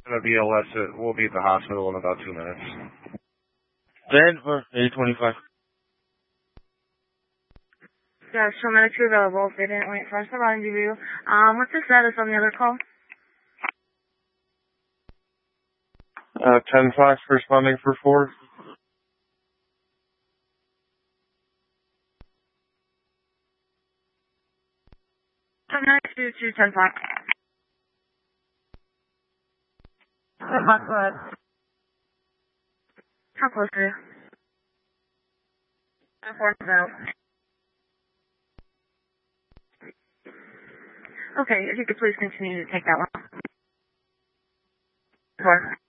The BLS will be at the hospital in about 2 minutes. Then, 825. Yeah, so medics are available. If they didn't wait for us to rendezvous. What's the status on the other call? 10-5 responding for 4. Next to 10-5. Go ahead. How close are you? 4 out. Okay, if you could please continue to take that one. 4.